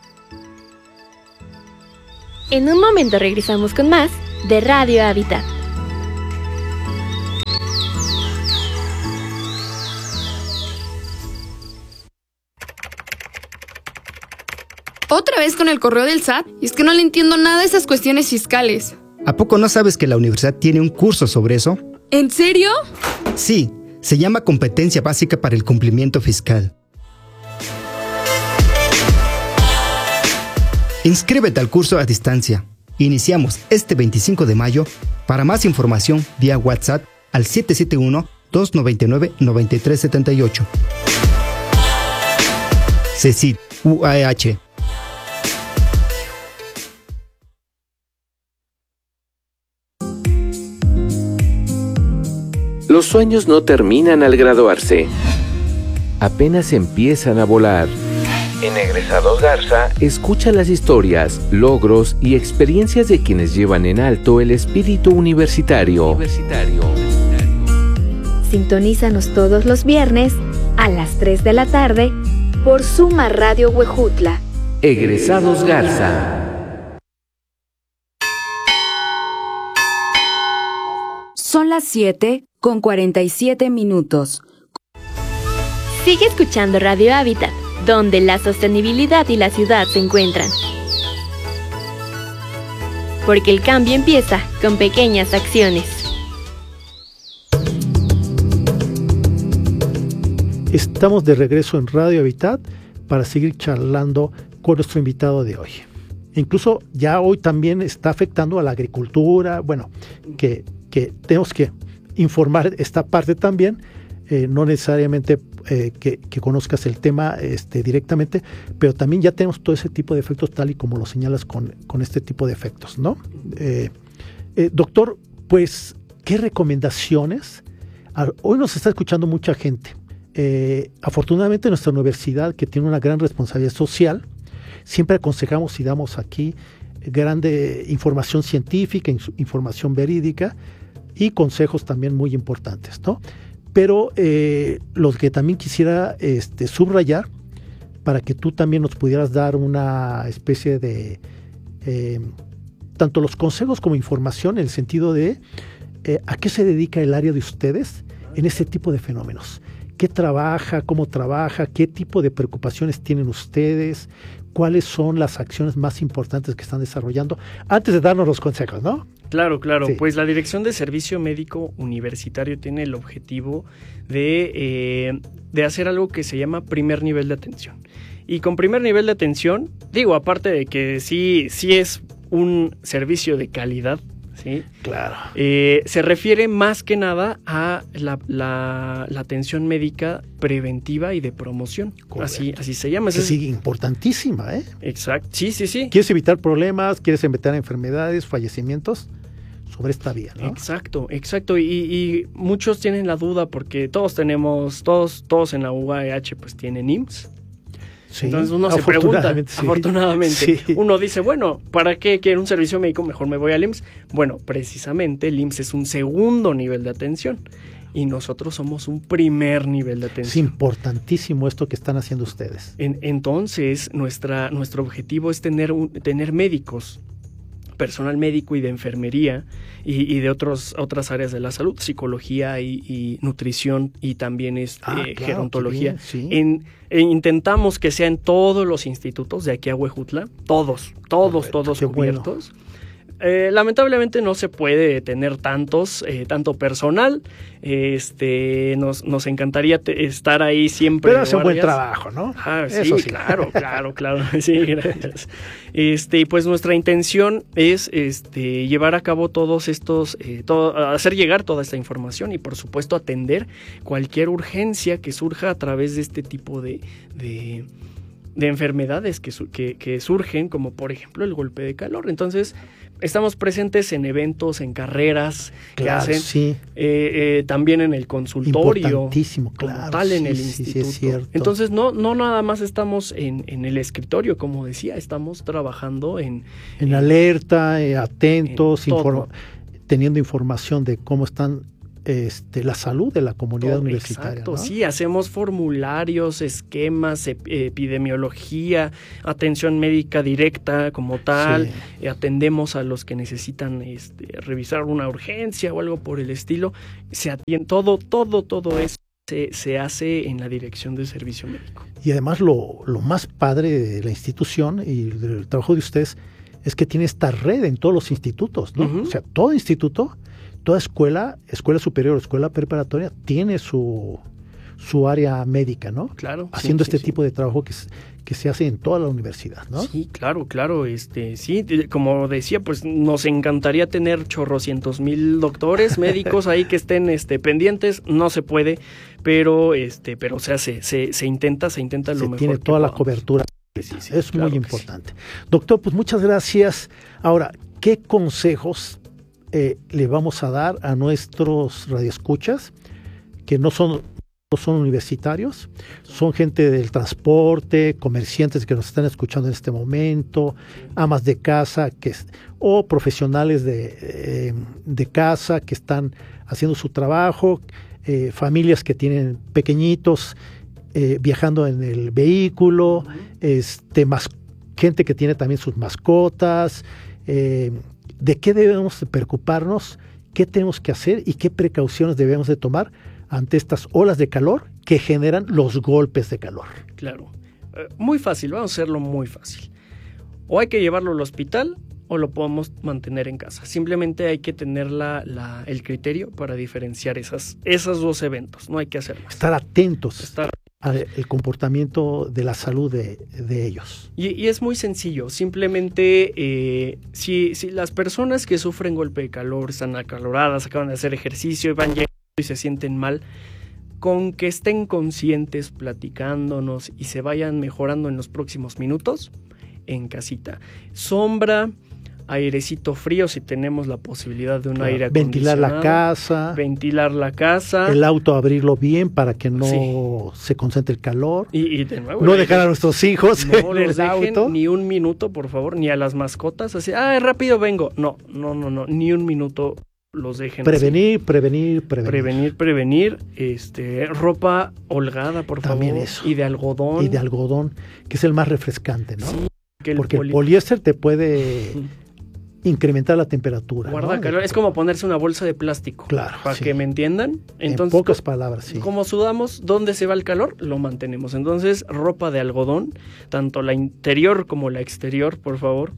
En un momento regresamos con más de Radio Habitat. ¿Otra vez con el correo del S A T? Y es que no le entiendo nada a esas cuestiones fiscales. ¿A poco no sabes que la universidad tiene un curso sobre eso? ¿En serio? Sí. Se llama Competencia Básica para el Cumplimiento Fiscal. Inscríbete al curso a distancia. Iniciamos este veinticinco de mayo. Para más información, vía WhatsApp al siete siete uno, dos nueve nueve, nueve tres siete ocho. CECIT, U A E H. Los sueños no terminan al graduarse. Apenas empiezan a volar. En Egresados Garza, escucha las historias, logros y experiencias de quienes llevan en alto el espíritu universitario. universitario. Sintonízanos todos los viernes a las tres de la tarde por Suma Radio Huejutla. Egresados Garza. Son las siete con cuarenta y siete minutos. Sigue escuchando Radio Habitat, donde la sostenibilidad y la ciudad se encuentran. Porque el cambio empieza con pequeñas acciones. Estamos de regreso en Radio Habitat para seguir charlando con nuestro invitado de hoy. Incluso ya hoy también está afectando a la agricultura, bueno, que, que tenemos que informar esta parte también, eh, no necesariamente eh, que, que conozcas el tema este, directamente, pero también ya tenemos todo ese tipo de efectos tal y como lo señalas con, con este tipo de efectos, ¿no? Eh, eh, doctor, pues, ¿qué recomendaciones? Hoy nos está escuchando mucha gente. Eh, afortunadamente nuestra universidad, que tiene una gran responsabilidad social, siempre aconsejamos y damos aquí grande información científica, información verídica y consejos también muy importantes, ¿no? Pero eh, lo que también quisiera este, subrayar, para que tú también nos pudieras dar una especie de, eh, tanto los consejos como información, en el sentido de eh, a qué se dedica el área de ustedes en este tipo de fenómenos. ¿Qué trabaja? ¿Cómo trabaja? ¿Qué tipo de preocupaciones tienen ustedes? ¿Cuáles son las acciones más importantes que están desarrollando? Antes de darnos los consejos, ¿no? Claro, claro. Sí. Pues la Dirección de Servicio Médico Universitario tiene el objetivo de, eh, de hacer algo que se llama primer nivel de atención. Y con primer nivel de atención, digo, aparte de que sí, sí es un servicio de calidad, ¿sí? Claro. Eh, se refiere más que nada a la, la, la atención médica preventiva y de promoción. Así, así se llama. Que sí, importantísima, ¿eh? Exacto. Sí, sí, sí. ¿Quieres evitar problemas? ¿Quieres evitar enfermedades, fallecimientos? Sobre esta vía, ¿no? Exacto, exacto. Y, y muchos tienen la duda porque todos tenemos, todos, todos en la U A H pues tienen I M S S. Sí, entonces uno se pregunta, sí. afortunadamente, sí. Uno dice, bueno, ¿para qué quiero un servicio médico? Mejor me voy al I M S S. Bueno, precisamente el I M S S es un segundo nivel de atención y nosotros somos un primer nivel de atención. Es importantísimo esto que están haciendo ustedes. En, entonces, nuestra, nuestro objetivo es tener, un, tener médicos, personal médico y de enfermería y, y de otros, otras áreas de la salud, psicología y, y nutrición y también este, ah, claro, gerontología. Bien, sí. en, en, intentamos que sea en todos los institutos de aquí a Huejutla, todos, todos, Correcto, todos cubiertos. Bueno. Eh, lamentablemente no se puede tener tantos, eh, tanto personal. Este, nos, nos encantaría te, estar ahí siempre. Pero hace un buen trabajo, ¿no? Ah, sí, Eso sí, claro, claro, claro. Sí, gracias. Este, pues nuestra intención es este, llevar a cabo todos estos, eh, todo, hacer llegar toda esta información y por supuesto atender cualquier urgencia que surja a través de este tipo de, de, de enfermedades que, que, que surgen, como por ejemplo el golpe de calor. Entonces, estamos presentes en eventos, en carreras que claro, hacen, sí. eh, eh, también en el consultorio, importantísimo, como claro, tal en sí, el sí, instituto. Sí, es cierto. Entonces no, no nada más estamos en, en el escritorio, como decía, estamos trabajando en... En, en alerta, eh, atentos, en inform- teniendo información de cómo están Este, la salud de la comunidad Todo, universitaria. Exacto, ¿no? Sí, hacemos formularios, esquemas, ep- epidemiología, atención médica directa como tal, sí. eh, atendemos a los que necesitan este, revisar una urgencia o algo por el estilo, se atiende, todo, todo, todo eso se, se hace en la Dirección de Servicio Médico. Y además lo, lo más padre de la institución y del trabajo de ustedes es que tiene esta red en todos los institutos, ¿no? Uh-huh. O sea, todo instituto, toda escuela, escuela superior, escuela preparatoria, tiene su, su área médica, ¿no? Claro. Haciendo sí, este sí, tipo sí. de trabajo que, que se hace en toda la universidad, ¿no? Sí, claro, claro. Este, sí, como decía, pues nos encantaría tener chorrocientos mil doctores, médicos ahí que estén este, pendientes. No se puede, pero este, pero o sea, se, se, se intenta, se intenta lo se mejor. Tiene que toda la podamos. cobertura. Sí, sí, es claro muy que importante. Sí. Doctor, pues muchas gracias. Ahora, ¿qué consejos eh, le vamos a dar a nuestros radioescuchas que no son, no son universitarios, son gente del transporte, comerciantes que nos están escuchando en este momento, amas de casa que, o profesionales de, eh, de casa que están haciendo su trabajo, eh, familias que tienen pequeñitos, Eh, viajando en el vehículo, uh-huh. este, más, gente que tiene también sus mascotas, eh, de qué debemos de preocuparnos, qué tenemos que hacer y qué precauciones debemos de tomar ante estas olas de calor que generan los golpes de calor. Claro, eh, muy fácil, vamos a hacerlo muy fácil. O hay que llevarlo al hospital o lo podemos mantener en casa. Simplemente hay que tener la, la, el criterio para diferenciar esas, esos dos eventos. No hay que hacer más. Estar atentos Estar... al comportamiento de la salud de, de ellos. Y, y es muy sencillo. Simplemente, eh, si, si las personas que sufren golpe de calor, están acaloradas, acaban de hacer ejercicio y van llegando y se sienten mal, con que estén conscientes, platicándonos y se vayan mejorando en los próximos minutos, en casita. Sombra, airecito frío si tenemos la posibilidad de un claro, aire acondicionado. Ventilar la casa. Ventilar la casa. El auto abrirlo bien para que no sí. se concentre el calor. Y, y de nuevo. No dejar a nuestros hijos no en los el dejen auto. Ni un minuto, por favor, ni a las mascotas. Así, ah, rápido vengo. No, no, no, no, ni un minuto los dejen. Prevenir, así. prevenir, prevenir. Prevenir, prevenir. Este, ropa holgada, por También favor. Eso. Y de algodón. Y de algodón, que es el más refrescante, ¿no? Sí, que el Porque poli... el poliéster te puede incrementar la temperatura. Guarda ¿no? calor. Es como ponerse una bolsa de plástico. Claro. Para sí. que me entiendan. Entonces, en pocas palabras, sí. Como sudamos, ¿dónde se va el calor? Lo mantenemos. Entonces, ropa de algodón, tanto la interior como la exterior, por favor.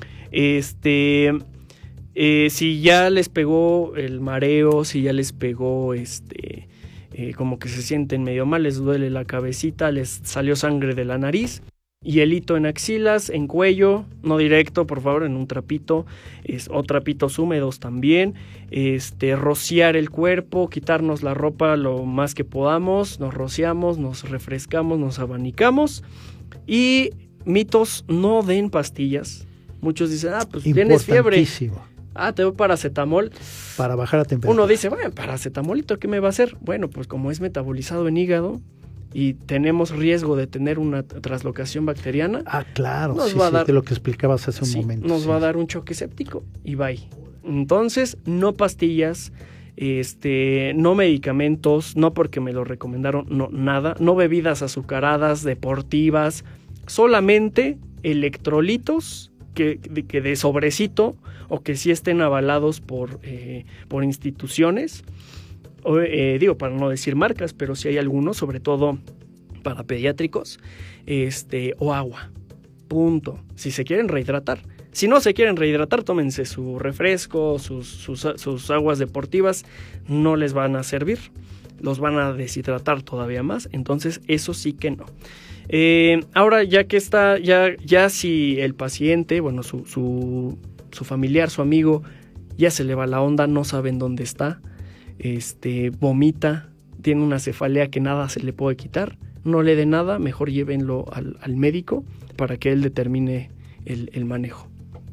Este, eh, si ya les pegó el mareo, si ya les pegó, este, eh, como que se sienten medio mal, les duele la cabecita, les salió sangre de la nariz. Hielito en axilas, en cuello, no directo, por favor, en un trapito, es, o trapitos húmedos también, este, rociar el cuerpo, quitarnos la ropa lo más que podamos, nos rociamos, nos refrescamos, nos abanicamos, y mitos, no den pastillas. Muchos dicen, ah, pues tienes fiebre, ah, te doy paracetamol. Para bajar la temperatura. Uno dice, bueno, paracetamolito, ¿qué me va a hacer? Bueno, pues como es metabolizado en hígado, y tenemos riesgo de tener una traslocación bacteriana. Ah, claro, nos sí, va sí, a dar, de lo que explicabas hace un sí, momento. Nos sí. va a dar un choque séptico y bye. Entonces, no pastillas, este, no medicamentos, no porque me lo recomendaron, no, nada, no bebidas azucaradas, deportivas, solamente electrolitos que, que de sobrecito o que sí estén avalados por, eh, por instituciones. O, eh, digo, para no decir marcas, pero sí hay algunos, sobre todo para pediátricos, este, o agua, punto. Si se quieren rehidratar. Si no se quieren rehidratar, tómense su refresco, sus, sus, sus aguas deportivas, no les van a servir, los van a deshidratar todavía más, entonces eso sí que no. Eh, ahora, ya que está, ya, ya si el paciente, bueno, su, su, su familiar, su amigo, ya se le va la onda, no saben dónde está, Este, vomita, tiene una cefalea que nada se le puede quitar, no le dé nada, mejor llévenlo al, al médico para que él determine el, el manejo.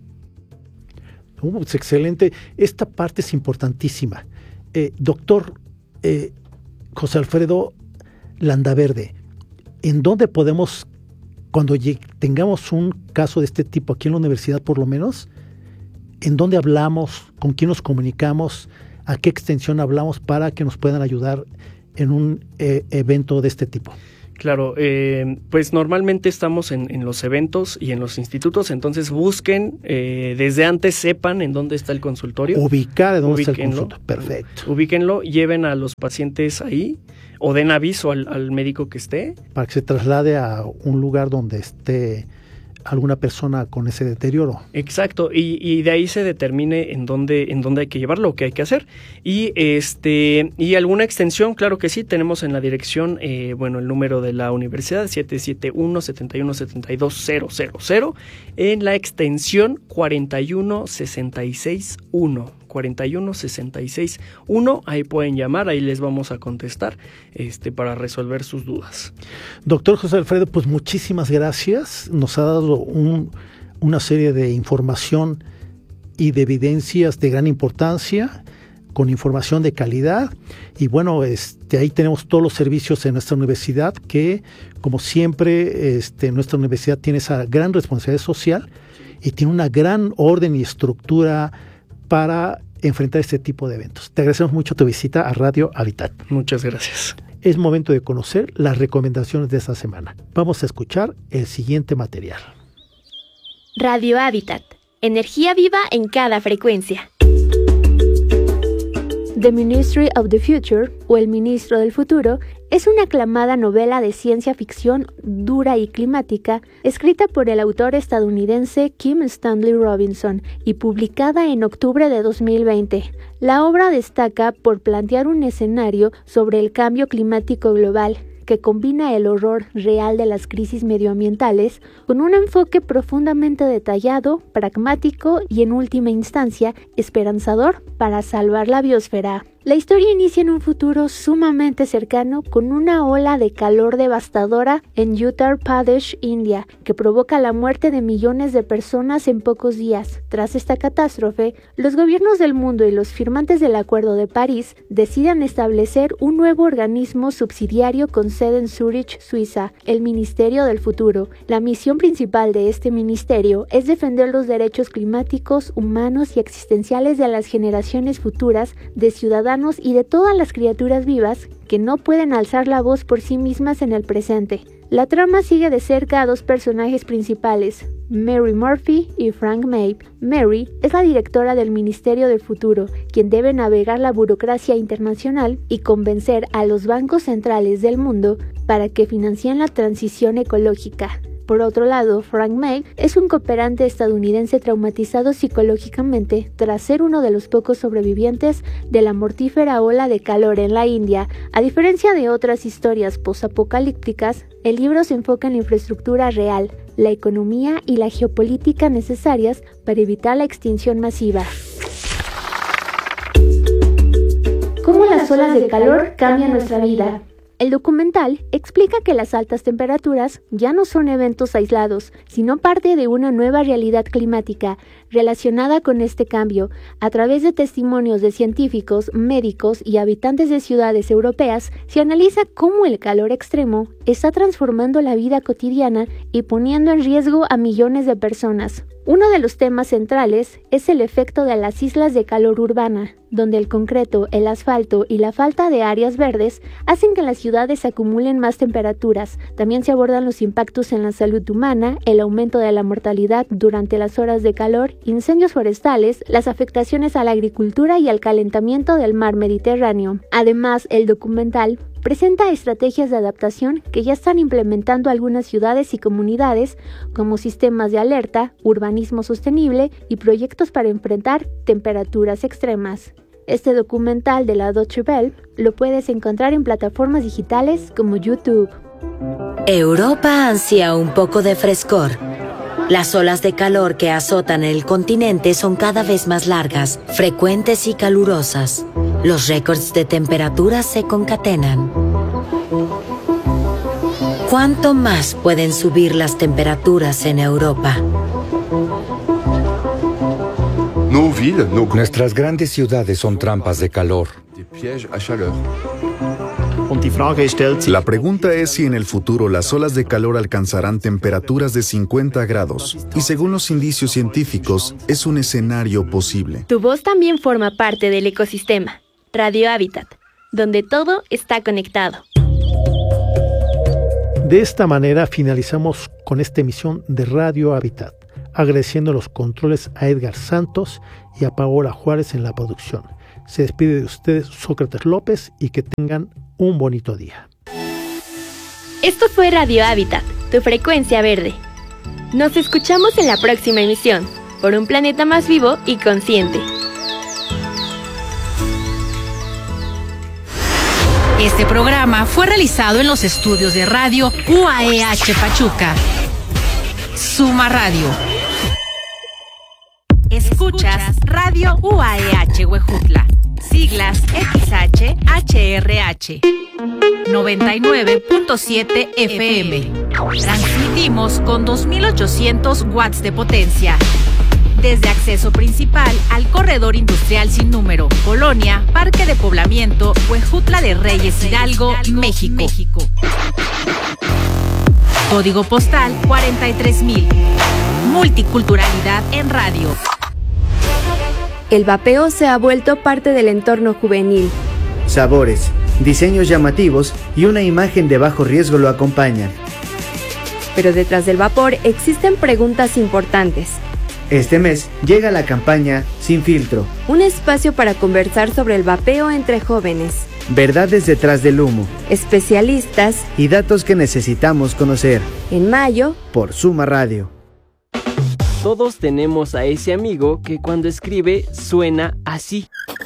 Uh, es excelente. Esta parte es importantísima. Eh, doctor eh, José Alfredo Landaverde, ¿en dónde podemos, cuando llegue, tengamos un caso de este tipo aquí en la universidad por lo menos, en dónde hablamos, con quién nos comunicamos, a qué extensión hablamos para que nos puedan ayudar en un eh, evento de este tipo? Claro, eh, pues normalmente estamos en, en los eventos y en los institutos, entonces busquen, eh, desde antes sepan en dónde está el consultorio. Ubicar en dónde está el Ubíquenlo. consultorio, perfecto. Ubíquenlo, lleven a los pacientes ahí o den aviso al, al médico que esté. Para que se traslade a un lugar donde esté alguna persona con ese deterioro. Exacto, y, y de ahí se determine en dónde, en dónde hay que llevarlo, qué hay que hacer. Y este, y alguna extensión, claro que sí, tenemos en la dirección, eh, bueno, el número de la universidad, siete siete uno, siete uno siete dos, cero cero cero, en la extensión cuarenta y uno sesenta y seis uno. cuarenta y uno sesenta y seis uno, ahí pueden llamar, ahí les vamos a contestar este, para resolver sus dudas. Doctor José Alfredo, pues muchísimas gracias, nos ha dado un, una serie de información y de evidencias de gran importancia, con información de calidad, y bueno, este, ahí tenemos todos los servicios en nuestra universidad, que como siempre este, nuestra universidad tiene esa gran responsabilidad social y tiene una gran orden y estructura para enfrentar este tipo de eventos. Te agradecemos mucho tu visita a Radio Habitat. Muchas gracias. Es momento de conocer las recomendaciones de esta semana. Vamos a escuchar el siguiente material. Radio Habitat. Energía viva en cada frecuencia. The Ministry of the Future, o El Ministro del Futuro, es una aclamada novela de ciencia ficción dura y climática, escrita por el autor estadounidense Kim Stanley Robinson y publicada en octubre de dos mil veinte. La obra destaca por plantear un escenario sobre el cambio climático global, que combina el horror real de las crisis medioambientales con un enfoque profundamente detallado, pragmático y, en última instancia, esperanzador para salvar la biosfera. La historia inicia en un futuro sumamente cercano con una ola de calor devastadora en Uttar Pradesh, India, que provoca la muerte de millones de personas en pocos días. Tras esta catástrofe, los gobiernos del mundo y los firmantes del Acuerdo de París deciden establecer un nuevo organismo subsidiario con sede en Zúrich, Suiza, el Ministerio del Futuro. La misión principal de este ministerio es defender los derechos climáticos, humanos y existenciales de las generaciones futuras de ciudadanos y de todas las criaturas vivas que no pueden alzar la voz por sí mismas en el presente. La trama sigue de cerca a dos personajes principales, Mary Murphy y Frank May. Mary es la directora del Ministerio del Futuro, quien debe navegar la burocracia internacional y convencer a los bancos centrales del mundo para que financien la transición ecológica. Por otro lado, Frank May es un cooperante estadounidense traumatizado psicológicamente tras ser uno de los pocos sobrevivientes de la mortífera ola de calor en la India. A diferencia de otras historias posapocalípticas, el libro se enfoca en la infraestructura real, la economía y la geopolítica necesarias para evitar la extinción masiva. ¿Cómo las olas de calor cambian nuestra vida? El documental explica que las altas temperaturas ya no son eventos aislados, sino parte de una nueva realidad climática relacionada con este cambio. A través de testimonios de científicos, médicos y habitantes de ciudades europeas, se analiza cómo el calor extremo está transformando la vida cotidiana y poniendo en riesgo a millones de personas. Uno de los temas centrales es el efecto de las islas de calor urbana, donde el concreto, el asfalto y la falta de áreas verdes hacen que las ciudades acumulen más temperaturas. También se abordan los impactos en la salud humana, el aumento de la mortalidad durante las horas de calor, incendios forestales, las afectaciones a la agricultura y al calentamiento del mar Mediterráneo. Además, el documental presenta estrategias de adaptación que ya están implementando algunas ciudades y comunidades, como sistemas de alerta, urbanismo sostenible y proyectos para enfrentar temperaturas extremas. Este documental de la Deutsche Welle lo puedes encontrar en plataformas digitales como YouTube. Europa ansía un poco de frescor. Las olas de calor que azotan el continente son cada vez más largas, frecuentes y calurosas. Los récords de temperatura se concatenan. ¿Cuánto más pueden subir las temperaturas en Europa? Nuestras grandes ciudades son trampas de calor. La pregunta es si en el futuro las olas de calor alcanzarán temperaturas de cincuenta grados, y según los indicios científicos, es un escenario posible. Tu voz también forma parte del ecosistema. Radio Hábitat, donde todo está conectado. De esta manera finalizamos con esta emisión de Radio Hábitat, agradeciendo los controles a Edgar Santos y a Paola Juárez en la producción. Se despide de ustedes Sócrates López y que tengan un bonito día. Esto fue Radio Hábitat, tu frecuencia verde. Nos escuchamos en la próxima emisión, por un planeta más vivo y consciente. Este programa fue realizado en los estudios de radio U A E H Pachuca. Suma Radio. Escuchas Radio U A E H Huejutla. Siglas X H H R H. noventa y nueve punto siete F M. Transmitimos con dos mil ochocientos watts de potencia. Desde acceso principal al corredor industrial sin número, Colonia, Parque de Poblamiento, Huejutla de Reyes Hidalgo, México. México. Código postal cuarenta y tres mil. Multiculturalidad en radio. El vapeo se ha vuelto parte del entorno juvenil. Sabores, diseños llamativos y una imagen de bajo riesgo lo acompañan. Pero detrás del vapor existen preguntas importantes. Este mes llega la campaña Sin Filtro. Un espacio para conversar sobre el vapeo entre jóvenes. Verdades detrás del humo. Especialistas. Y datos que necesitamos conocer. En mayo. Por Suma Radio. Todos tenemos a ese amigo que cuando escribe suena así.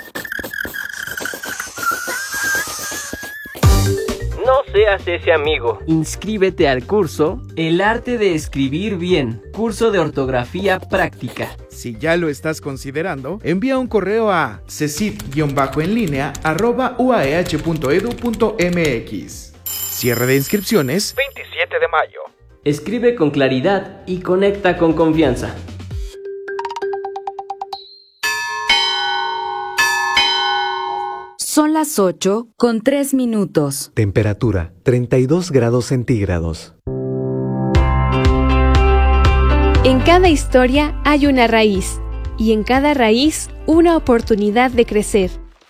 No seas ese amigo. Inscríbete al curso El arte de escribir bien, curso de ortografía práctica. Si ya lo estás considerando, envía un correo a cesit-enlínea arroba uaeh punto edu punto mx. Cierre de inscripciones veintisiete de mayo. Escribe con claridad y conecta con confianza. Son las ocho con tres minutos. Temperatura treinta y dos grados centígrados. En cada historia hay una raíz, y en cada raíz una oportunidad de crecer.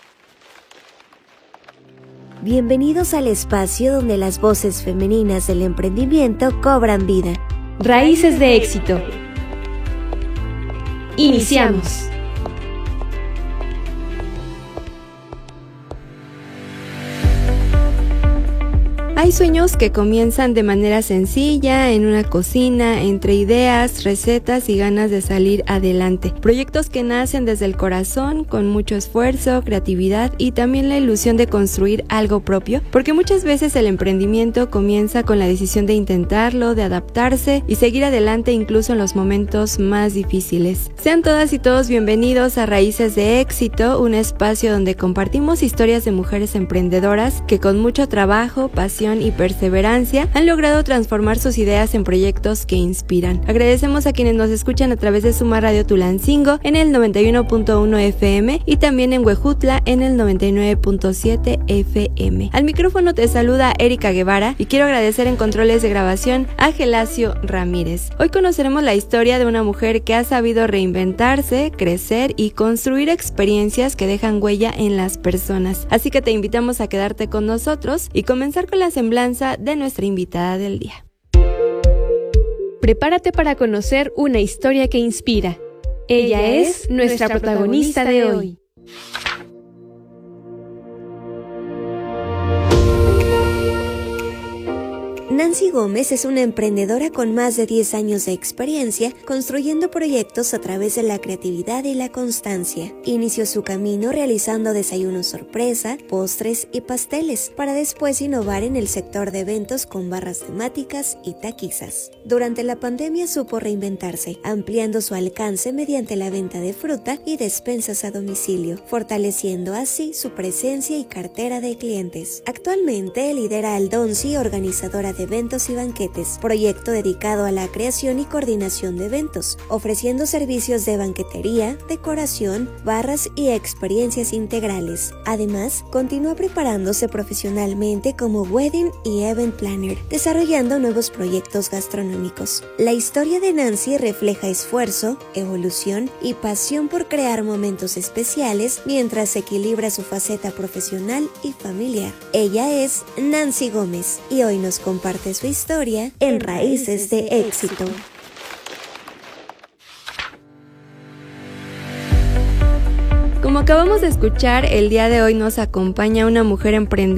Bienvenidos al espacio donde las voces femeninas del emprendimiento cobran vida. Raíces de éxito. Iniciamos. Hay sueños que comienzan de manera sencilla, en una cocina, entre ideas, recetas y ganas de salir adelante. Proyectos que nacen desde el corazón, con mucho esfuerzo, creatividad y también la ilusión de construir algo propio, porque muchas veces el emprendimiento comienza con la decisión de intentarlo, de adaptarse y seguir adelante incluso en los momentos más difíciles. Sean todas y todos bienvenidos a Raíces de Éxito, un espacio donde compartimos historias de mujeres emprendedoras que con mucho trabajo, pasión y perseverancia han logrado transformar sus ideas en proyectos que inspiran. Agradecemos a quienes nos escuchan a través de Suma Radio Tulancingo en el noventa y uno punto uno F M y también en Huejutla en el noventa y nueve punto siete F M. Al micrófono te saluda Erika Guevara y quiero agradecer en controles de grabación a Gelacio Ramírez. Hoy conoceremos la historia de una mujer que ha sabido reinventarse, crecer y construir experiencias que dejan huella en las personas. Así que te invitamos a quedarte con nosotros y comenzar con la semblanza de nuestra invitada del día. Prepárate para conocer una historia que inspira. Ella, Ella es nuestra protagonista, protagonista de hoy. Nancy Gómez es una emprendedora con más de diez años de experiencia construyendo proyectos a través de la creatividad y la constancia. Inició su camino realizando desayunos sorpresa, postres y pasteles, para después innovar en el sector de eventos con barras temáticas y taquizas. Durante la pandemia supo reinventarse, ampliando su alcance mediante la venta de fruta y despensas a domicilio, fortaleciendo así su presencia y cartera de clientes. Actualmente lidera Aldonsi, organizadora de eventos y banquetes, proyecto dedicado a la creación y coordinación de eventos, ofreciendo servicios de banquetería, decoración, barras y experiencias integrales. Además, continúa preparándose profesionalmente como wedding y event planner, desarrollando nuevos proyectos gastronómicos. La historia de Nancy refleja esfuerzo, evolución y pasión por crear momentos especiales mientras equilibra su faceta profesional y familiar. Ella es Nancy Gómez y hoy nos comparte su historia en Raíces de Éxito. Como acabamos de escuchar, el día de hoy nos acompaña una mujer emprendedora